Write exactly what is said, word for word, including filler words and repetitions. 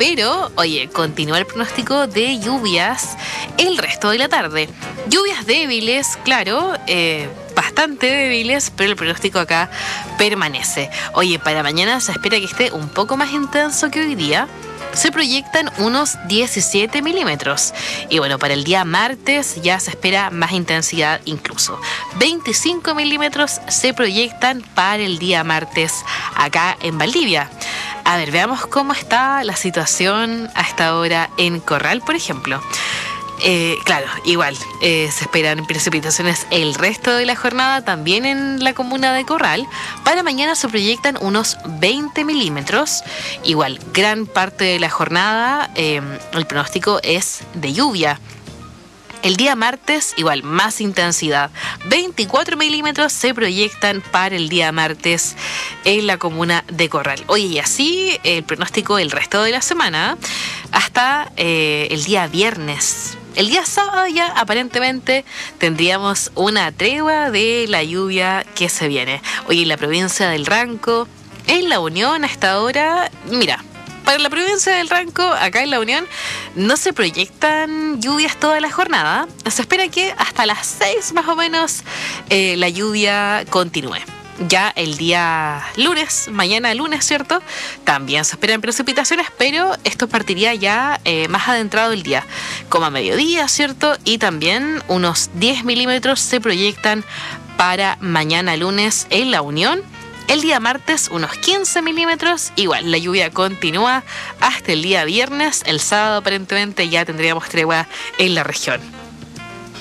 pero, oye, continúa el pronóstico de lluvias el resto de la tarde. Lluvias débiles, claro, eh, bastante débiles, pero el pronóstico acá permanece. Oye, para mañana se espera que esté un poco más intenso que hoy día. Se proyectan unos diecisiete milímetros. Y bueno, para el día martes ya se espera más intensidad incluso. veinticinco milímetros se proyectan para el día martes acá en Valdivia. A ver, veamos cómo está la situación a esta hora en Corral, por ejemplo. Eh, claro, igual, eh, se esperan precipitaciones el resto de la jornada también en la comuna de Corral. Para mañana se proyectan unos veinte milímetros. Igual, gran parte de la jornada, eh, el pronóstico es de lluvia. El día martes, igual, más intensidad. veinticuatro milímetros se proyectan para el día martes en la comuna de Corral. Oye, y así el pronóstico el resto de la semana hasta eh, el día viernes. El día sábado ya aparentemente tendríamos una tregua de la lluvia que se viene. Oye, en la provincia del Ranco, en La Unión hasta ahora, mira, para la provincia del Ranco, acá en La Unión, no se proyectan lluvias toda la jornada. Se espera que hasta las seis más o menos eh, la lluvia continúe. Ya el día lunes, mañana lunes, ¿cierto? También se esperan precipitaciones, pero esto partiría ya eh, más adentrado el día, como a mediodía, ¿cierto? Y también unos diez milímetros se proyectan para mañana lunes en La Unión. El día martes, unos quince milímetros. Igual, la lluvia continúa hasta el día viernes. El sábado, aparentemente, ya tendríamos tregua en la región.